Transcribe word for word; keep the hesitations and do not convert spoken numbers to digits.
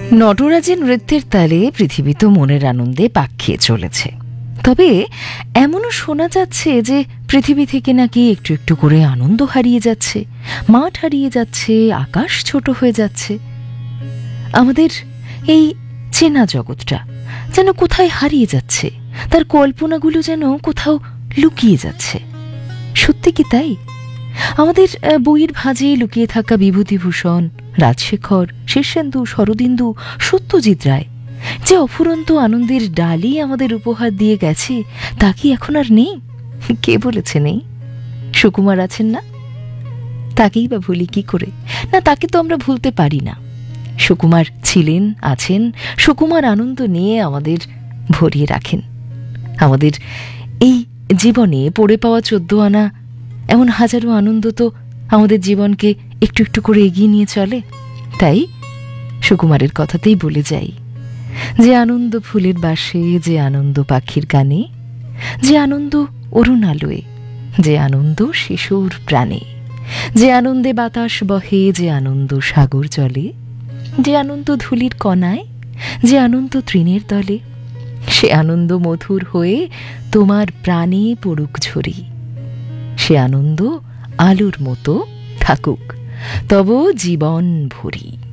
নটরাজের নৃত্যের তালে পৃথিবী তো মনের আনন্দে পাক খেয়ে চলেছে। তবে এমনও শোনা যাচ্ছে যে পৃথিবী থেকে নাকি একটু একটু করে আনন্দ হারিয়ে যাচ্ছে, মাঠ হারিয়ে যাচ্ছে, আকাশ ছোট হয়ে যাচ্ছে। আমাদের এই চেনা জগৎটা যেন কোথায় হারিয়ে যাচ্ছে, তার কল্পনাগুলো যেন কোথাও লুকিয়ে যাচ্ছে। সত্যি কি তাই? আমাদের বইয়ের ভাঁজে লুকিয়ে থাকা বিভূতিভূষণ, রাজশেখর, শীর্ষেন্দু, শরদিন্দু, সত্যজিৎ রায় যে অফুরন্ত আনন্দের ডালি আমাদের উপহার দিয়ে গেছে, তা কি এখন আর নেই? কে বলেছে নেই? সুকুমার আছেন না? তাকেই বা ভুলি কি করে? না, তাকে তো আমরা ভুলতে পারি না। সুকুমার ছিলেন, আছেন। সুকুমার আনন্দ নিয়ে আমাদের ভরিয়ে রাখেন। আমাদের এই জীবনে পড়ে পাওয়া চোদ্দ আনা এমন হাজারো আনন্দ তো আমাদের জীবনকে একটু একটু করে এগিয়ে নিয়ে চলে। তাই সুকুমারের কথাতেই বলে যাই, যে আনন্দ ফুলের বাসে, যে আনন্দ পাখির গানে, যে আনন্দ অরুণ আলোয়, যে আনন্দ শিশুর প্রাণে, যে আনন্দে বাতাস বহে, যে আনন্দ সাগর জলে, যে আনন্দ ধুলির কণায়, যে আনন্দ তৃণের দলে, সে আনন্দ মধুর হয়ে তোমার প্রাণে পড়ুক ঝরি। সে আনন্দ আলোর মতো থাকুক তব জীবন ভরি।